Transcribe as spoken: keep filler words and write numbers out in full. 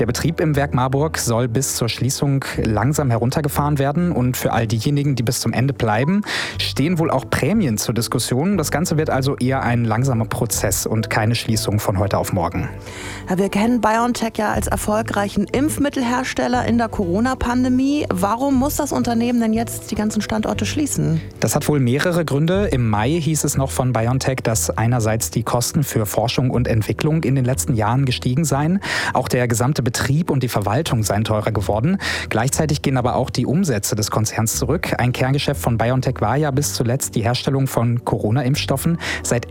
Der Betrieb im Werk Marburg soll bis zur Schließung langsam heruntergefahren werden. Und für all diejenigen, die bis zum Ende bleiben, stehen wohl auch Prämien zur Diskussion. Das Ganze wird also eher ein langsamer Prozess und keine Schließung von heute auf morgen. Ja, wir kennen BioNTech ja als erfolgreichen Impfmittelhersteller in der Corona-Pandemie. Warum muss das Unternehmen denn jetzt die ganzen Standorte schließen? Das hat wohl mehrere Gründe. Im Mai hieß es noch von BioNTech, dass einerseits die Kosten für Forschung und Entwicklung in den letzten Jahren gestiegen seien. Auch der gesamte Betrieb und die Verwaltung seien teurer geworden. Gleichzeitig gehen aber auch die Umsätze des Konzerns zurück. Ein Kerngeschäft von BioNTech war ja bis zuletzt die Herstellung von Corona-Impfstoffen. Seit